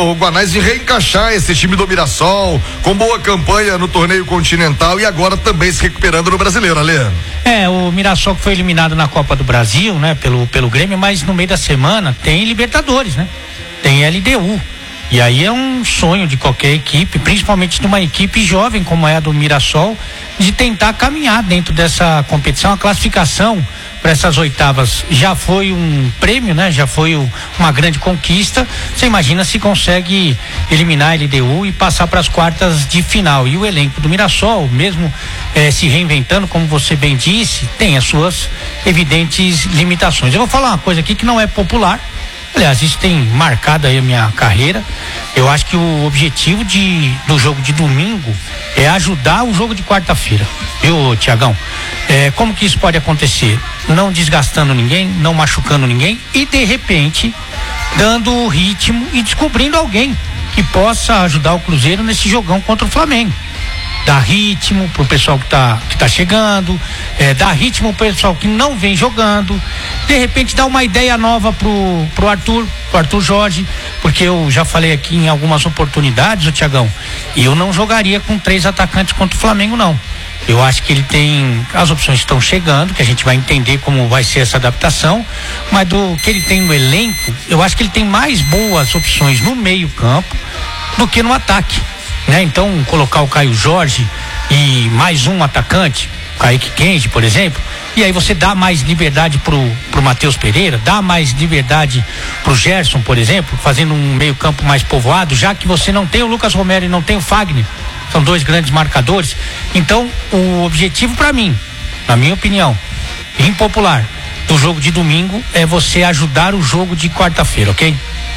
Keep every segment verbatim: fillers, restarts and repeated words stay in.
o Guanais de reencaixar esse time do Mirassol, com boa campanha no torneio continental e agora também se recuperando no Brasileiro, Alê. É, o Mirassol que foi eliminado na Copa do Brasil, né, pelo, pelo Grêmio, mas no meio da semana tem Libertadores, né? Tem L D U. E aí é um sonho de qualquer equipe, principalmente de uma equipe jovem como é a do Mirassol, de tentar caminhar dentro dessa competição. A classificação para essas oitavas já foi um prêmio, né? Já foi o, uma grande conquista. Você imagina se consegue eliminar a L D U e passar para as quartas de final. E o elenco do Mirassol, mesmo eh, se reinventando, como você bem disse, tem as suas evidentes limitações. Eu vou falar uma coisa aqui que não é popular. Aliás, isso tem marcado aí a minha carreira. Eu acho que o objetivo de, do jogo de domingo é ajudar o jogo de quarta-feira. Viu, Tiagão? É, como que isso pode acontecer? Não desgastando ninguém, não machucando ninguém e, de repente, dando ritmo e descobrindo alguém que possa ajudar o Cruzeiro nesse jogão contra o Flamengo. Dá ritmo pro pessoal que tá, que tá chegando, é, dá ritmo pro pessoal que não vem jogando, de repente dá uma ideia nova pro, pro Arthur, pro Arthur Jorge, porque eu já falei aqui em algumas oportunidades, o Tiagão, eu não jogaria com três atacantes contra o Flamengo, não. Eu acho que ele tem, as opções estão chegando, que a gente vai entender como vai ser essa adaptação, mas do que ele tem no elenco, eu acho que ele tem mais boas opções no meio campo do que no ataque. Né? Então, colocar o Caio Jorge e mais um atacante, Kaique Kenji, por exemplo, e aí você dá mais liberdade pro, pro Matheus Pereira, dá mais liberdade pro Gerson, por exemplo, fazendo um meio campo mais povoado, já que você não tem o Lucas Romero e não tem o Fagner, são dois grandes marcadores. Então, o objetivo para mim, na minha opinião, impopular, do jogo de domingo é você ajudar o jogo de quarta-feira, ok?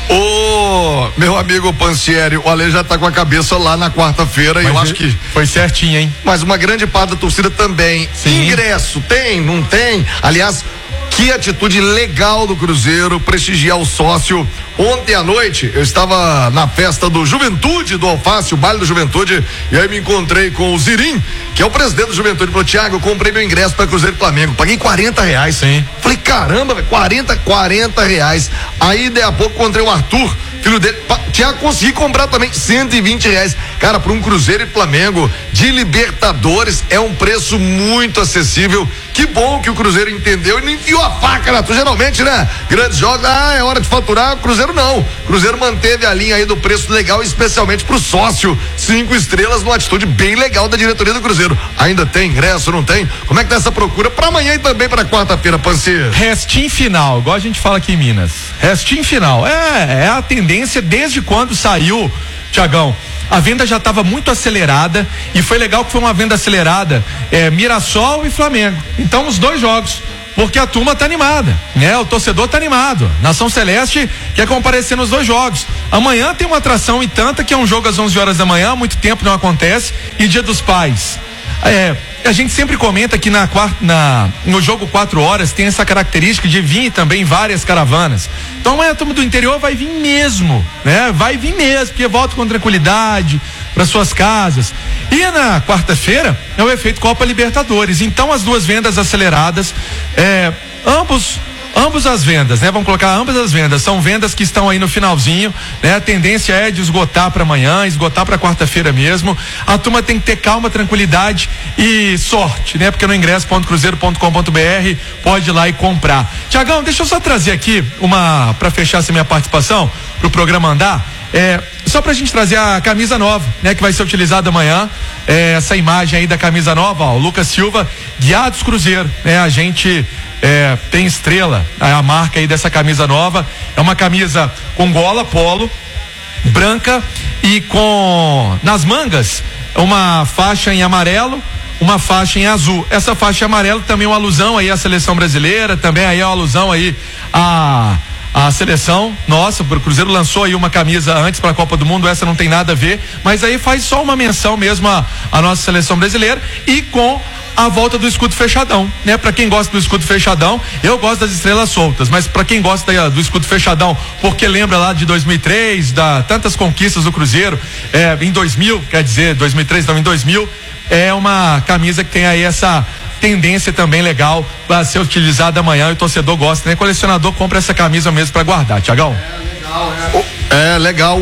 Ô, meu amigo Pansieri, o Ale já tá com a cabeça lá na quarta-feira e eu acho que foi certinho, hein? Mas uma grande parte da torcida também. Sim. Ingresso, tem, não tem? Aliás, que atitude legal do Cruzeiro prestigiar o sócio. Ontem à noite eu estava na festa do Juventude do Alface, o baile do Juventude, e aí me encontrei com o Zirim, que é o presidente do Juventude. Falou: Thiago, eu comprei meu ingresso para Cruzeiro e Flamengo, paguei quarenta reais. Sim. Falei: caramba, quarenta, quarenta reais. Aí daí a pouco encontrei o Arthur, filho dele, tinha conseguido comprar também cento e vinte reais. Cara, para um Cruzeiro e Flamengo de Libertadores é um preço muito acessível. Que bom que o Cruzeiro entendeu e não enfiou a faca na tua. Geralmente, né? Grandes jogos, ah, é hora de faturar. O Cruzeiro não. O Cruzeiro manteve a linha aí do preço legal, especialmente pro sócio. Cinco estrelas, numa atitude bem legal da diretoria do Cruzeiro. Ainda tem ingresso, não tem? Como é que tá essa procura para amanhã e também para quarta-feira, Panceiro? Restinho final, igual a gente fala aqui em Minas. Restinho final. É, é a tendência desde quando saiu, Tiagão. A venda já estava muito acelerada e foi legal que foi uma venda acelerada, é, Mirassol e Flamengo. Então os dois jogos, porque a turma tá animada, né? O torcedor tá animado. Nação Celeste quer comparecer nos dois jogos. Amanhã tem uma atração e tanta, que é um jogo às onze horas da manhã, há muito tempo não acontece, e Dia dos Pais. É, a gente sempre comenta que na, na, no jogo quatro horas tem essa característica de vir também várias caravanas. Então amanhã a turma do interior vai vir mesmo, né? Vai vir mesmo, porque volta com tranquilidade para suas casas. E na quarta-feira é o efeito Copa Libertadores. Então as duas vendas aceleradas, é, ambos Ambos as vendas, né? Vamos colocar ambas as vendas, são vendas que estão aí no finalzinho, né? A tendência é de esgotar para amanhã, esgotar para quarta-feira mesmo. A turma tem que ter calma, tranquilidade e sorte, né? Porque no ingresso ponto cruzeiro ponto com ponto br pode ir lá e comprar. Tiagão, deixa eu só trazer aqui uma, para fechar essa minha participação pro programa andar, é, só pra gente trazer a camisa nova, né? Que vai ser utilizada amanhã, é, essa imagem aí da camisa nova, ó, o Lucas Silva, Guiados Cruzeiro, né? A gente É, tem estrela, a marca aí dessa camisa nova, é uma camisa com gola polo, branca e com, nas mangas, uma faixa em amarelo, uma faixa em azul. Essa faixa em amarelo também é uma alusão aí à seleção brasileira, também aí é uma alusão aí à a seleção nossa. O Cruzeiro lançou aí uma camisa antes para a Copa do Mundo, essa não tem nada a ver, mas aí faz só uma menção mesmo à, à nossa seleção brasileira, e com a volta do escudo fechadão, né? Para quem gosta do escudo fechadão, eu gosto das estrelas soltas, mas para quem gosta da, do escudo fechadão, porque lembra lá de dois mil e três, da tantas conquistas do Cruzeiro, é, em dois mil, quer dizer, dois mil e três não, em dois mil, é uma camisa que tem aí essa tendência também legal para ser utilizada amanhã, e o torcedor gosta, né? O colecionador compra essa camisa mesmo para guardar, Tiagão. É legal, é. É legal.